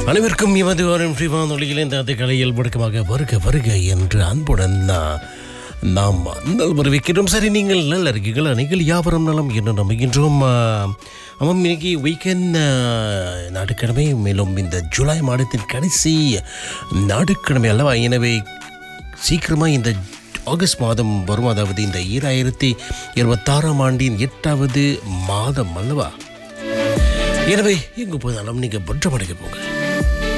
அனைவருக்கும் எமது வாரம் வானொலியில் இந்த கலையில் முடக்கமாக வருக வருக என்று அன்புடன் நாம் வரவேற்கிறோம். சரி, நீங்கள் நல்ல இருக்கீங்களா? நீங்கள் யாவரும் நலம் என்று நம்புகின்றோம். ஆமாம், இன்னைக்கு வீக்கெண்ட் ஞாயிற்றுக்கிழமை, மேலும் இந்த ஜூலை மாதத்தின் கடைசி ஞாயிற்றுக்கிழமை அல்லவா? எனவே சீக்கிரமாக இந்த ஆகஸ்ட் மாதம் வரும், அதாவது இந்த 2026ஆம் ஆண்டின் 8வது மாதம் அல்லவா? எனவே எங்கு போனாலும் நீங்கள் பற்றமடைக்க போங்க.